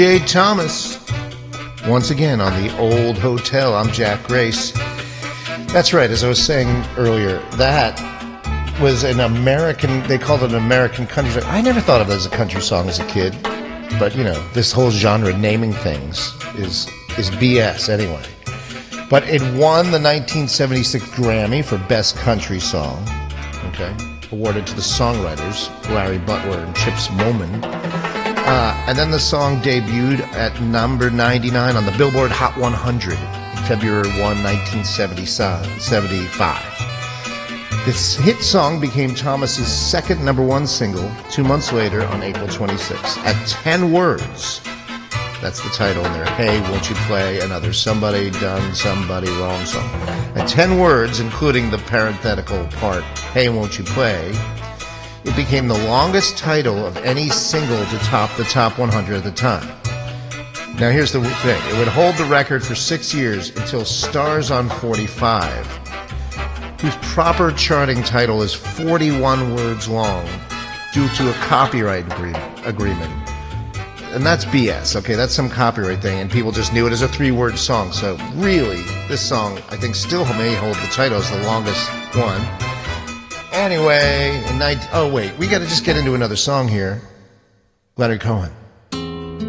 J. Thomas, once again on the Old Hotel. I'm Jack Grace. That's right, as I was saying earlier, that was an American, they called it an American country song. I never thought of it as a country song as a kid, but you know, this whole genre naming things is BS anyway. But it won the 1976 Grammy for Best Country Song, okay, awarded to the songwriters Larry Butler and Chips Moman. And then the song debuted at number 99 on the Billboard Hot 100, February 1, 1975. This hit song became Thomas's second number one single 2 months later on April 26. At 10 words, that's the title in there, Hey, Won't You Play Another Somebody Done Somebody Wrong song. At 10 words, including the parenthetical part, Hey, Won't You Play, it became the longest title of any single to top the top 100 at the time. Now here's the thing. It would hold the record for 6 years until Stars on 45, whose proper charting title is 41 words long due to a copyright agreement. And that's BS, okay? That's some copyright thing, and people just knew it as a 3-word song. So really, this song, I think, still may hold the title as the longest one. Anyway, we got to just get into another song here. Leonard Cohen.